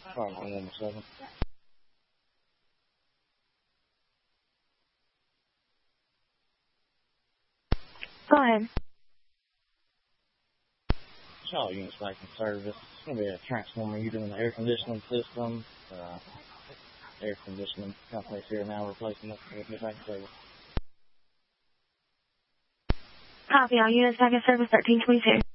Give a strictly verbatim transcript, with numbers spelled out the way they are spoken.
Sorry, hold on a second. Go ahead. Shaw unit station service. It's going to be a transformer unit in the air conditioning system. Uh, air conditioning company's here now replacing it with new bank service. Copy all units back in service thirteen twenty-two.